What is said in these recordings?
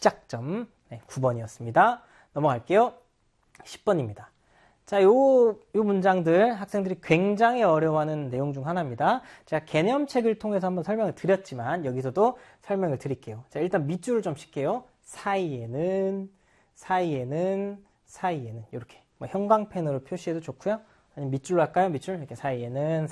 시작점 9번이었습니다. 넘어갈게요. 10번입니다. 자, 요 문장들 학생들이 굉장히 어려워하는 내용 중 하나입니다. 제가 개념책을 통해서 한번 설명을 드렸지만 여기서도 설명을 드릴게요. 자, 일단 밑줄을 좀 칠게요. 사이에는 이렇게 뭐 형광펜으로 표시해도 좋고요. 아니면 밑줄로 할까요? 밑줄 이렇게 사이에는.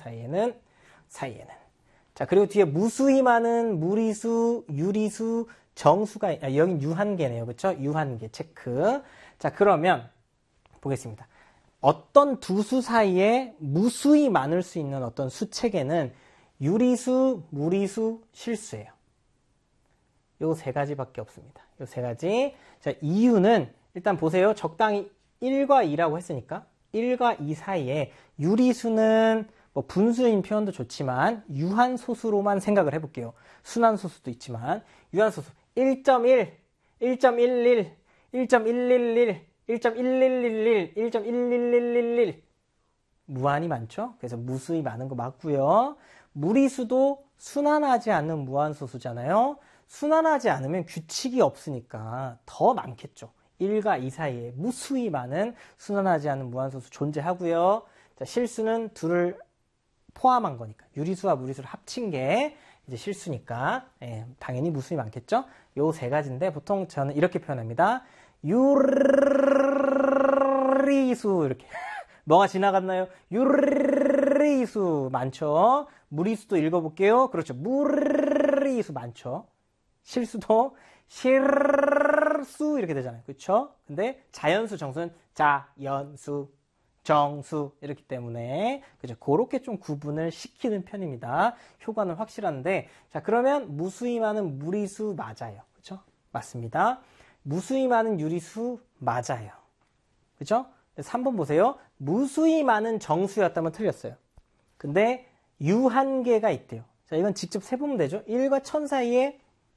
자, 그리고 뒤에 무수히 많은 무리수, 유리수, 정수가 여긴 유한계네요. 그렇죠? 유한계 체크. 자, 그러면 보겠습니다. 어떤 두 수 사이에 무수히 많을 수 있는 어떤 수체계는 유리수, 무리수, 실수예요. 요 세 가지밖에 없습니다. 요 세 가지. 자, 이유는 일단 보세요. 적당히 1과 2라고 했으니까 1과 2 사이에 유리수는 뭐 분수인 표현도 좋지만 유한소수로만 생각을 해볼게요. 순환소수도 있지만 유한소수 1.1, 1.11, 1.111, 1.1111, 1.11111 무한히 많죠? 그래서 무수히 많은 거 맞고요. 무리수도 순환하지 않는 무한소수잖아요. 순환하지 않으면 규칙이 없으니까 더 많겠죠. 1과 2 사이에 무수히 많은 순환하지 않는 무한소수 존재하고요. 자, 실수는 둘을 포함한 거니까 유리수와 무리수를 합친 게 이제 실수니까 당연히 무수히 많겠죠. 요 세 가지인데 보통 저는 이렇게 표현합니다. 유리수 이렇게 뭐가 지나갔나요? 유리수 많죠. 무리수도 읽어볼게요. 그렇죠. 무리수 많죠. 실수도 실수 이렇게 되잖아요. 그렇죠? 근데 자연수, 정수는 자연수, 정수 이렇기 때문에 그죠? 그렇게 좀 구분을 시키는 편입니다. 효과는 확실한데 자, 그러면 무수히 많은 무리수 맞아요. 그렇죠? 맞습니다. 무수히 많은 유리수 맞아요. 그렇죠? 3번 보세요. 무수히 많은 정수였다면 틀렸어요. 근데 유한계가 있대요. 자, 이건 직접 세보면 되죠. 1과 1000 사이에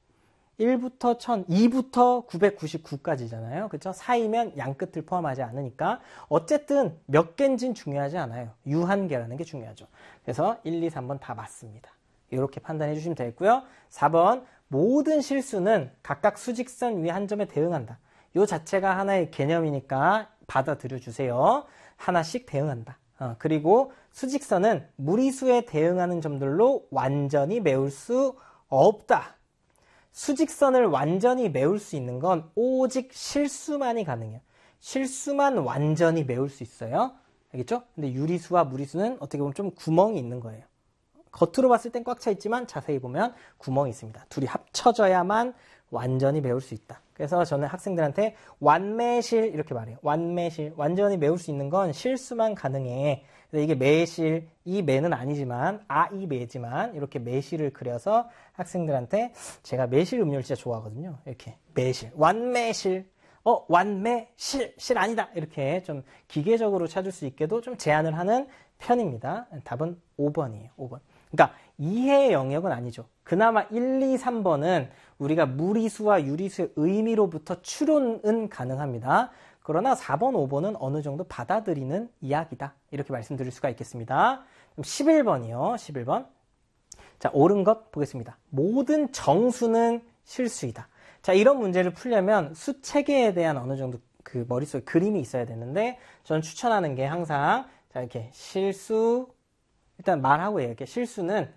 1부터 1000, 2부터 999까지잖아요. 그렇죠? 사이면 양끝을 포함하지 않으니까 어쨌든 몇 개인지는 중요하지 않아요. 유한계라는 게 중요하죠. 그래서 1, 2, 3번 다 맞습니다. 이렇게 판단해 주시면 되겠고요. 4번 모든 실수는 각각 수직선 위 한 점에 대응한다. 이 자체가 하나의 개념이니까 받아들여 주세요. 하나씩 대응한다. 그리고 수직선은 무리수에 대응하는 점들로 완전히 메울 수 없다. 수직선을 완전히 메울 수 있는 건 오직 실수만이 가능해요. 실수만 완전히 메울 수 있어요. 알겠죠? 근데 유리수와 무리수는 어떻게 보면 좀 구멍이 있는 거예요. 겉으로 봤을 땐 꽉 차 있지만 자세히 보면 구멍이 있습니다. 둘이 합쳐져야만 완전히 메울 수 있다. 그래서 저는 학생들한테 완매실 이렇게 말해요. 완매실. 완전히 메울 수 있는 건 실수만 가능해. 이게 매실, 이 매는 아니지만 이 매지만 이렇게 매실을 그려서 학생들한테 제가 매실 음료를 진짜 좋아하거든요. 이렇게 매실, 완매실, 완매실, 실 아니다. 이렇게 좀 기계적으로 찾을 수 있게도 좀 제안을 하는 편입니다. 답은 5번이에요. 5번. 그러니까 이해의 영역은 아니죠. 그나마 1, 2, 3번은 우리가 무리수와 유리수의 의미로부터 추론은 가능합니다. 그러나 4번, 5번은 어느 정도 받아들이는 이야기다. 이렇게 말씀드릴 수가 있겠습니다. 11번이요. 11번. 자, 옳은 것 보겠습니다. 모든 정수는 실수이다. 자, 이런 문제를 풀려면 수체계에 대한 어느 정도 그 머릿속에 그림이 있어야 되는데 저는 추천하는 게 항상 자, 이렇게 실수 일단 말하고 얘기할게요. 실수는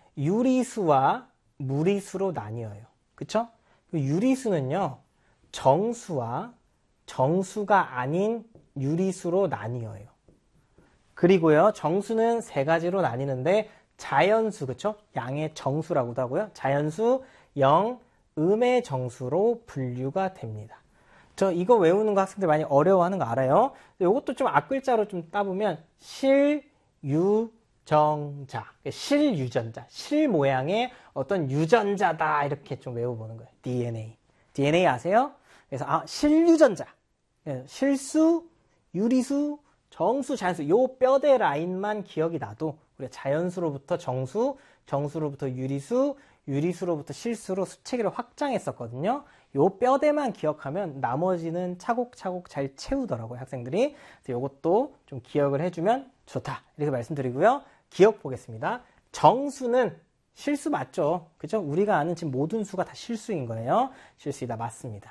유리수와 무리수로 나뉘어요. 그쵸? 유리수는요, 정수와 정수가 아닌 유리수로 나뉘어요. 그리고요, 정수는 세 가지로 나뉘는데, 자연수, 그쵸? 양의 정수라고도 하고요. 자연수, 영, 음의 정수로 분류가 됩니다. 저 이거 외우는 거 학생들 많이 어려워하는 거 알아요? 이것도 좀 앞글자로 좀 따보면, 실유정자, 실유전자, 실 모양의 어떤 유전자다 이렇게 좀 외워보는 거예요. DNA 아세요? 그래서 실유전자, 실수, 유리수, 정수, 자연수 요 뼈대 라인만 기억이 나도 우리가 자연수로부터 정수, 정수로부터 유리수, 유리수로부터 실수로 수체계를 확장했었거든요. 요 뼈대만 기억하면 나머지는 차곡차곡 잘 채우더라고요, 학생들이. 그래서 요것도 좀 기억을 해주면 좋다. 이렇게 말씀드리고요. 기억 보겠습니다. 정수는 실수 맞죠? 그죠? 우리가 아는 지금 모든 수가 다 실수인 거예요. 실수이다. 맞습니다.